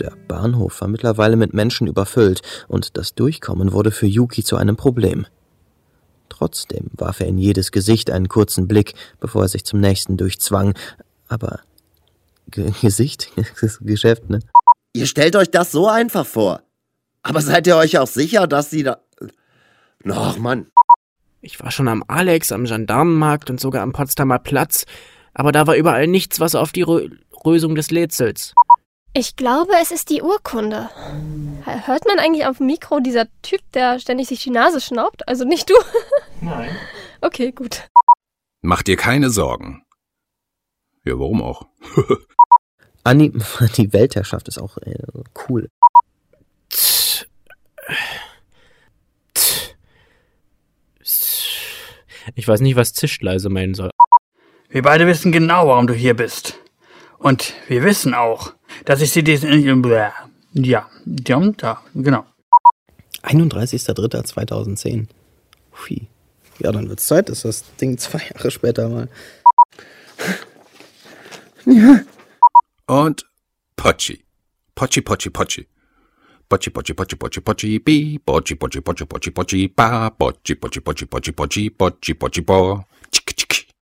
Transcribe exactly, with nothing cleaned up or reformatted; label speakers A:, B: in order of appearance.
A: Der Bahnhof war mittlerweile mit Menschen überfüllt und das Durchkommen wurde für Yuki zu einem Problem. Trotzdem warf er in jedes Gesicht einen kurzen Blick, bevor er sich zum nächsten durchzwang. Aber G- Gesicht? Das ist Geschäft, ne?
B: Ihr stellt euch das so einfach vor. Aber seid ihr euch auch sicher, dass sie da... Ach, Mann.
C: Ich war schon am Alex, am Gendarmenmarkt und sogar am Potsdamer Platz, aber da war überall nichts, was auf die Rö- Lösung des Rätsels.
D: Ich glaube, es ist die Urkunde. Hört man eigentlich auf dem Mikro dieser Typ, der ständig sich die Nase schnaubt? Also nicht du?
C: Nein.
D: Okay, gut.
E: Mach dir keine Sorgen. Ja, warum auch?
A: Anni, die Weltherrschaft ist auch äh, cool.
C: Tch. Tch. Ich weiß nicht, was Zischleise meinen soll.
F: Wir beide wissen genau, warum du hier bist. Und wir wissen auch, dass ich sie diesen... Ja, da, genau.
A: einunddreißigster dritter zweitausendzehn. Hui. Ja, dann wird's Zeit, dass das Ding zwei Jahre später mal...
B: Ja.
E: Und Pochi. Pochi, Pochi, Pochi. Pochi, Pochi, Pochi, Pochi, Pochi, bi. Pochi, Pochi, Pochi, Pochi, Pochi, ba. Pochi, Pochi, Pochi, Pochi, Pochi, Pochi, Pochi, po.